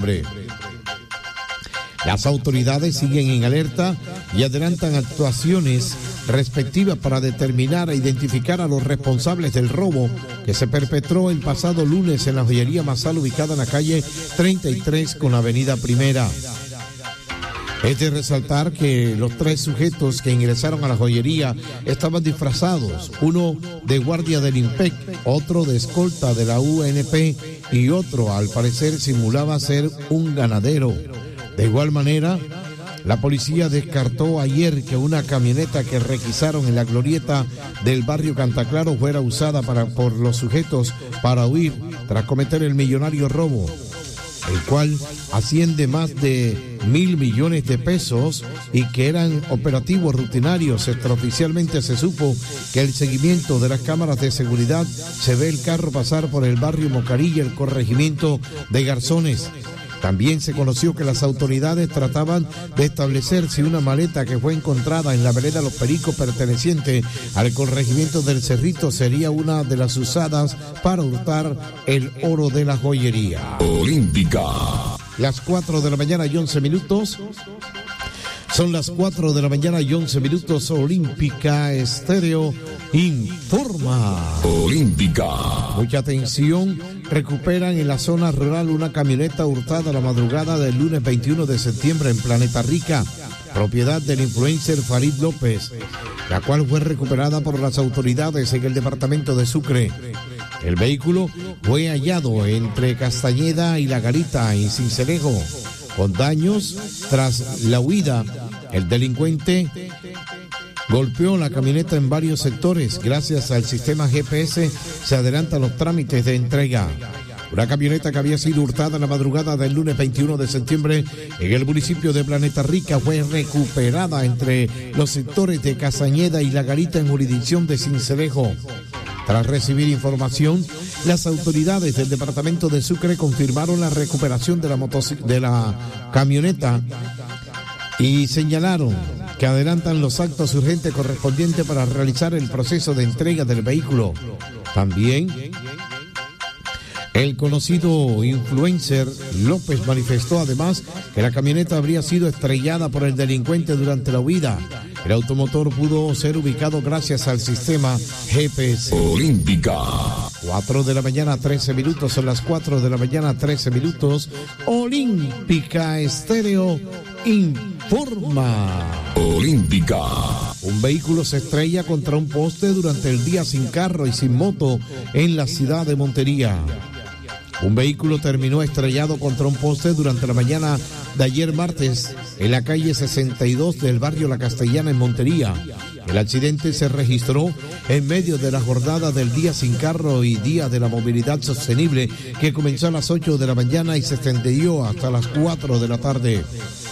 septiembre. Las autoridades siguen en alerta y adelantan actuaciones respectivas para determinar e identificar a los responsables del robo que se perpetró el pasado lunes en la joyería Masal ubicada en la calle 33 con la avenida Primera. Es de resaltar que los 3 sujetos que ingresaron a la joyería estaban disfrazados, uno de guardia del IMPEC, otro de escolta de la UNP y otro, al parecer, simulaba ser un ganadero. De igual manera, la policía descartó ayer que una camioneta que requisaron en la glorieta del barrio Cantaclaro fuera usada por los sujetos para huir tras cometer el millonario robo, el cual asciende más de 1.000 millones de pesos y que eran operativos rutinarios. Extraoficialmente se supo que el seguimiento de las cámaras de seguridad se ve el carro pasar por el barrio Mocarilla, el corregimiento de Garzones. También se conoció que las autoridades trataban de establecer si una maleta que fue encontrada en la vereda Los Pericos perteneciente al corregimiento del Cerrito sería una de las usadas para hurtar el oro de la joyería. Olímpica. Las 4 de la mañana y 11 minutos. Son las 4 de la mañana y 11 minutos. Olímpica Estéreo informa. Olímpica. Mucha atención. Recuperan en la zona rural una camioneta hurtada la madrugada del lunes 21 de septiembre en Planeta Rica, propiedad del influencer Farid López, la cual fue recuperada por las autoridades en el departamento de Sucre. El vehículo fue hallado entre Castañeda y La Garita, en Sincelejo, con daños tras la huida. El delincuente golpeó la camioneta en varios sectores. Gracias al sistema GPS se adelantan los trámites de entrega. Una camioneta que había sido hurtada en la madrugada del lunes 21 de septiembre en el municipio de Planeta Rica fue recuperada entre los sectores de Castañeda y La Garita en jurisdicción de Sincelejo. Tras recibir información, las autoridades del departamento de Sucre confirmaron la recuperación de la camioneta y señalaron que adelantan los actos urgentes correspondientes para realizar el proceso de entrega del vehículo. También el conocido influencer López manifestó además que la camioneta habría sido estrellada por el delincuente durante la huida. El automotor pudo ser ubicado gracias al sistema GPS. Olímpica. 4 de la mañana, 13 minutos. Son las 4 de la mañana, 13 minutos. Olímpica Estéreo informa. Olímpica. Un vehículo se estrella contra un poste durante el día sin carro y sin moto en la ciudad de Montería. Un vehículo terminó estrellado contra un poste durante la mañana de ayer martes en la calle 62 del barrio La Castellana en Montería. El accidente se registró en medio de la jornada del Día Sin Carro y Día de la Movilidad Sostenible, que comenzó a las 8 de la mañana y se extendió hasta las 4 de la tarde.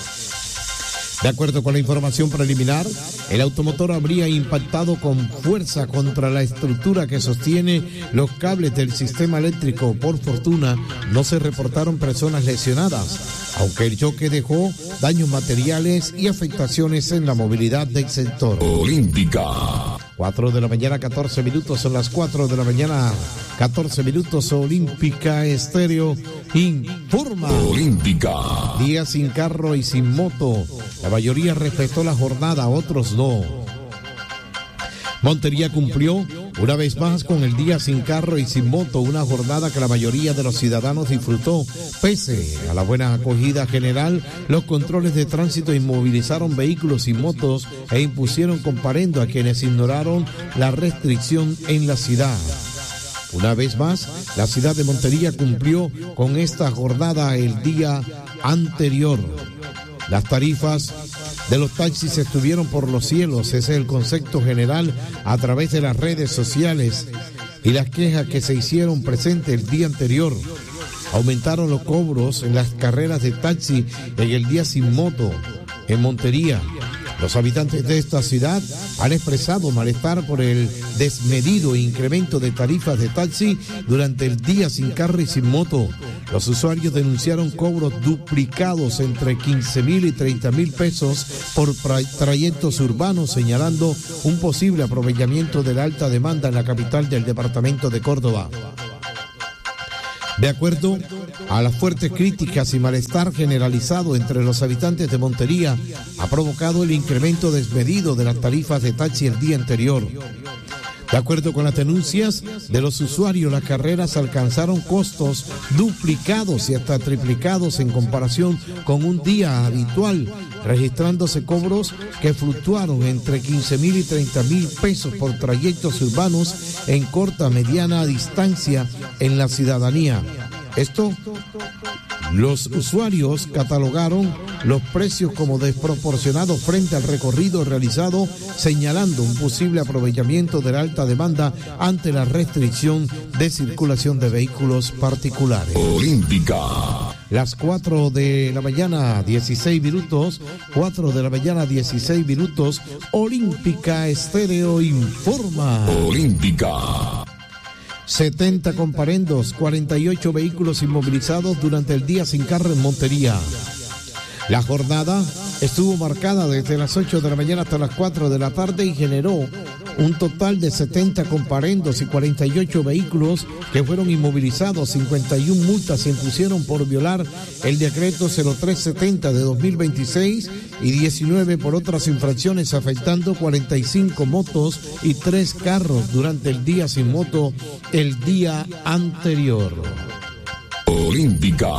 De acuerdo con la información preliminar, el automotor habría impactado con fuerza contra la estructura que sostiene los cables del sistema eléctrico. Por fortuna, no se reportaron personas lesionadas, aunque el choque dejó daños materiales y afectaciones en la movilidad del sector. Olímpica. 4 de la mañana, 14 minutos, son las 4 de la mañana, 14 minutos. Olímpica Estéreo informa. Olímpica. Día sin carro y sin moto. La mayoría respetó la jornada, otros no. Montería cumplió una vez más con el Día Sin Carro y Sin Moto, una jornada que la mayoría de los ciudadanos disfrutó. Pese a la buena acogida general, los controles de tránsito inmovilizaron vehículos y motos e impusieron comparendo a quienes ignoraron la restricción en la ciudad. Una vez más, la ciudad de Montería cumplió con esta jornada el día anterior. Las tarifas de los taxis estuvieron por los cielos, ese es el concepto general a través de las redes sociales y las quejas que se hicieron presentes el día anterior. Aumentaron los cobros en las carreras de taxi en el Día Sin Moto en Montería. Los habitantes de esta ciudad han expresado malestar por el desmedido incremento de tarifas de taxi durante el Día Sin Carro y Sin Moto. Los usuarios denunciaron cobros duplicados entre 15,000 y 30,000 pesos por trayectos urbanos, señalando un posible aprovechamiento de la alta demanda en la capital del departamento de Córdoba. De acuerdo a las fuertes críticas y malestar generalizado entre los habitantes de Montería, ha provocado el incremento desmedido de las tarifas de taxi el día anterior. De acuerdo con las denuncias de los usuarios, las carreras alcanzaron costos duplicados y hasta triplicados en comparación con un día habitual, registrándose cobros que fluctuaron entre 15.000 y 30.000 pesos por trayectos urbanos en corta, mediana distancia en la ciudadanía. Esto, los usuarios catalogaron los precios como desproporcionados frente al recorrido realizado, señalando un posible aprovechamiento de la alta demanda ante la restricción de circulación de vehículos particulares. Olímpica. Las 4 de la mañana, 16 minutos, 4 de la mañana, 16 minutos, Olímpica Estéreo informa. Olímpica. 70 comparendos, 48 vehículos inmovilizados durante el día sin carro en Montería. La jornada estuvo marcada desde las 8 de la mañana hasta las 4 de la tarde y generó un total de 70 comparendos y 48 vehículos que fueron inmovilizados. 51 multas se impusieron por violar el decreto 0370 de 2026 y 19 por otras infracciones, afectando 45 motos y 3 carros durante el día sin moto el día anterior. Olímpica.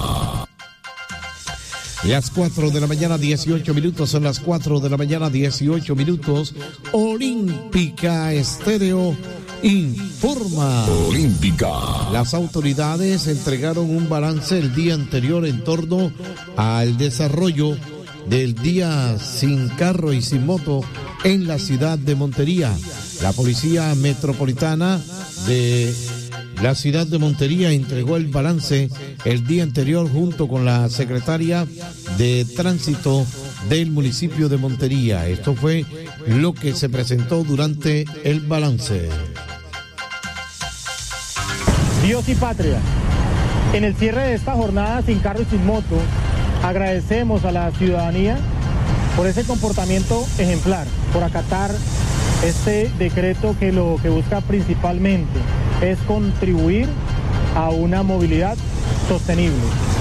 Las 4 de la mañana, 18 minutos, son las 4 de la mañana, 18 minutos. Olímpica Estéreo informa. Olímpica. Las autoridades entregaron un balance el día anterior en torno al desarrollo del día sin carro y sin moto en la ciudad de Montería. La Policía Metropolitana de la ciudad de Montería entregó el balance el día anterior junto con la secretaria de Tránsito del municipio de Montería. Esto fue lo que se presentó durante el balance. Dios y patria. En el cierre de esta jornada sin carro y sin moto, agradecemos a la ciudadanía por ese comportamiento ejemplar, por acatar este decreto que lo que busca principalmente es contribuir a una movilidad sostenible.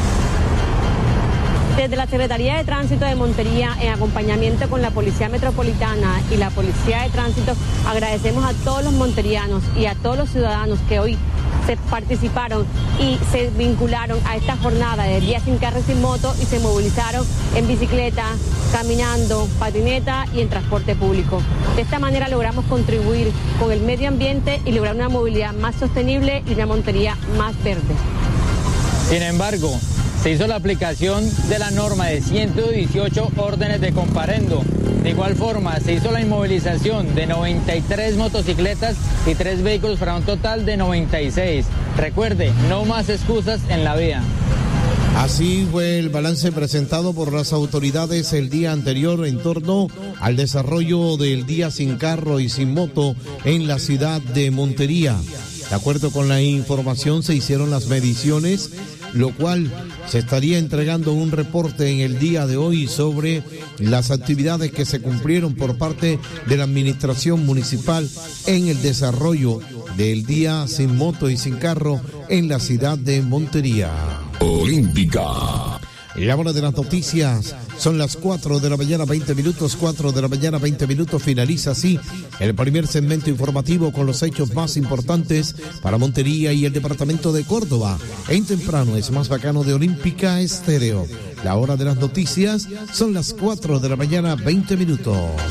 Desde la Secretaría de Tránsito de Montería, en acompañamiento con la Policía Metropolitana y la Policía de Tránsito, agradecemos a todos los monterianos y a todos los ciudadanos que hoy se participaron y se vincularon a esta jornada de día sin carro y sin moto y se movilizaron en bicicleta, caminando, patineta y en transporte público. De esta manera logramos contribuir con el medio ambiente y lograr una movilidad más sostenible y una Montería más verde. Sin embargo, se hizo la aplicación de la norma de 118 órdenes de comparendo. De igual forma, se hizo la inmovilización de 93 motocicletas y 3 vehículos para un total de 96. Recuerde, no más excusas en la vía. Así fue el balance presentado por las autoridades el día anterior en torno al desarrollo del día sin carro y sin moto en la ciudad de Montería. De acuerdo con la información, se hicieron las mediciones, lo cual se estaría entregando un reporte en el día de hoy sobre las actividades que se cumplieron por parte de la administración municipal en el desarrollo del día sin moto y sin carro en la ciudad de Montería. Olímpica. La hora de las noticias son las 4 de la mañana, 20 minutos, 4 de la mañana, 20 minutos. Finaliza así el primer segmento informativo con los hechos más importantes para Montería y el departamento de Córdoba. En temprano es más bacano de Olímpica Estéreo. La hora de las noticias son las 4 de la mañana, 20 minutos.